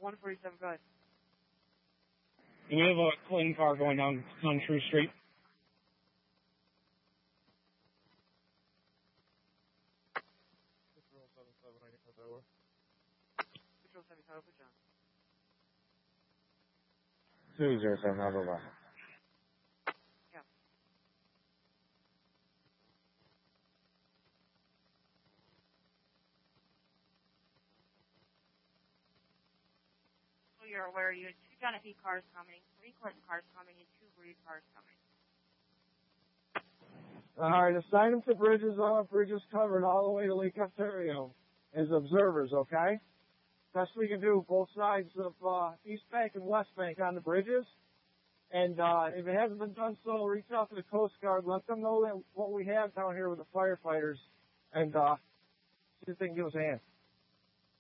147, go ahead. We have a Clinton car going down on True Street. Control 7, Tower, put John. 207, how about that? Yeah. So you're aware you had 2 Genesee cars coming, 3 Clinton cars coming, and 2 Breed cars coming. All right, assign them to bridges covered all the way to Lake Ontario as observers, okay? Best we can do, both sides of East Bank and West Bank on the bridges. And if it hasn't been done so, reach out to the Coast Guard. Let them know that what we have down here with the firefighters, and see if they can give us a hand.